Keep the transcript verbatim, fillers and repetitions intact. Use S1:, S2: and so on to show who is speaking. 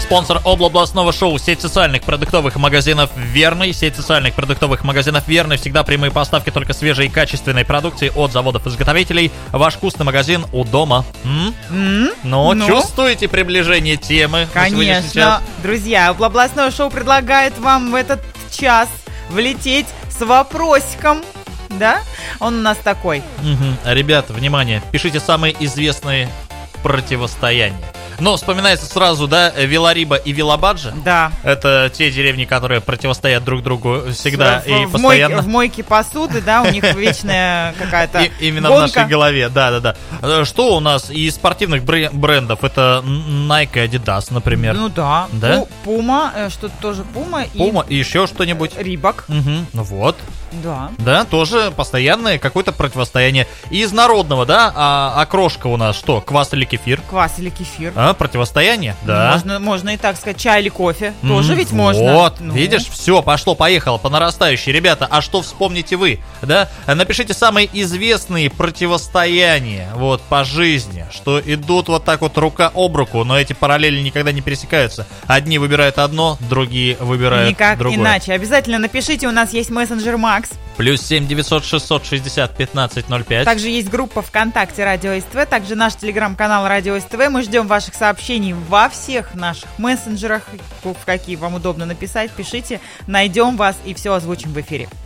S1: Спонсор областного шоу — сеть социальных продуктовых магазинов «Верный». Сеть социальных продуктовых магазинов «Верный». Всегда прямые поставки только свежей и качественной продукции от заводов-изготовителей. Ваш вкусный магазин у дома. М?
S2: М?
S1: Ну,
S2: Ну?
S1: чувствуете приближение темы? на сегодняшний час?
S2: Конечно. Друзья, областное шоу предлагает вам в этот час влететь с вопросиком. Да? Он у нас такой.
S1: Мгм. Ребята, внимание, пишите самые известные противостояния. Но вспоминается сразу, да, Вилариба и Вилабаджа.
S2: Да.
S1: Это те деревни, которые противостоят друг другу всегда
S2: в,
S1: и
S2: в
S1: постоянно.
S2: Мойке, в мойке посуды, да, у них вечная какая-то
S1: И- именно
S2: гонка.
S1: в нашей голове, да-да-да. Что у нас из спортивных бре- брендов? Это Nike и Adidas, например.
S2: Ну да.
S1: Да?
S2: Пу- Пума, э, что-то тоже Пума и
S1: Пума и еще что-нибудь.
S2: Рибок.
S1: Мгм. Ну вот.
S2: Да.
S1: Да, тоже постоянное какое-то противостояние. И из народного, да, а окрошка у нас что? Квас или кефир?
S2: Квас или кефир.
S1: А, противостояние? Да.
S2: Можно, можно и так сказать, чай или кофе. Тоже
S1: М,
S2: ведь можно.
S1: Вот,
S2: Ну.
S1: видишь, все, пошло-поехало по нарастающей. Ребята, а что вспомните вы, да? Напишите самые известные противостояния, вот, по жизни, что идут вот так вот рука об руку, но эти параллели никогда не пересекаются. Одни выбирают одно, другие выбирают
S2: Никак
S1: другое.
S2: иначе. Обязательно напишите, у нас есть мессенджер Макс.
S1: Плюс семь девятьсот шестьсот шестьдесят пятнадцать ноль пять.
S2: Также есть группа ВКонтакте Радио СТВ, также наш телеграм-канал Радио СТВ. Мы ждем ваших сообщений во всех наших мессенджерах, в какие вам удобно написать. Пишите, найдем вас и все озвучим в эфире.